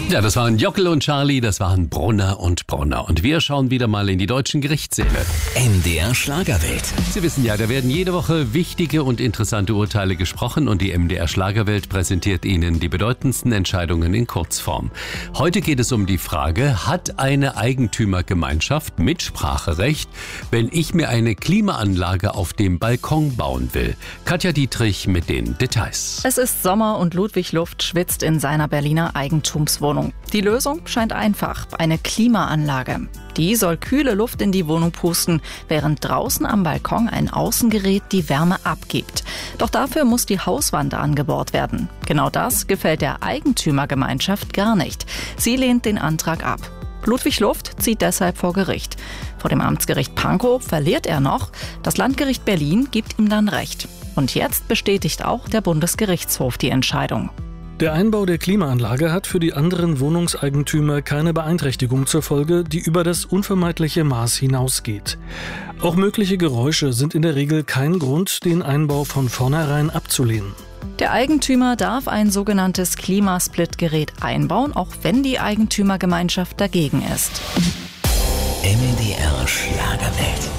Ja, das waren Jockel und Charlie, das waren Brunner und Brunner. Und wir schauen wieder mal in die deutschen Gerichtssäle. MDR Schlagerwelt. Sie wissen ja, da werden jede Woche wichtige und interessante Urteile gesprochen und die MDR Schlagerwelt präsentiert Ihnen die bedeutendsten Entscheidungen in Kurzform. Heute geht es um die Frage, hat eine Eigentümergemeinschaft Mitspracherecht, wenn ich mir eine Klimaanlage auf dem Balkon bauen will? Katja Dietrich mit den Details. Es ist Sommer und Ludwig Luft schwitzt in seiner Berliner Eigentumswohnung. Die Lösung scheint einfach: eine Klimaanlage. Die soll kühle Luft in die Wohnung pusten, während draußen am Balkon ein Außengerät die Wärme abgibt. Doch dafür muss die Hauswand angebohrt werden. Genau das gefällt der Eigentümergemeinschaft gar nicht. Sie lehnt den Antrag ab. Ludwig Luft zieht deshalb vor Gericht. Vor dem Amtsgericht Pankow verliert er noch. Das Landgericht Berlin gibt ihm dann Recht. Und jetzt bestätigt auch der Bundesgerichtshof die Entscheidung. Der Einbau der Klimaanlage hat für die anderen Wohnungseigentümer keine Beeinträchtigung zur Folge, die über das unvermeidliche Maß hinausgeht. Auch mögliche Geräusche sind in der Regel kein Grund, den Einbau von vornherein abzulehnen. Der Eigentümer darf ein sogenanntes Klimasplit-Gerät einbauen, auch wenn die Eigentümergemeinschaft dagegen ist. MDR Schlagerwelt.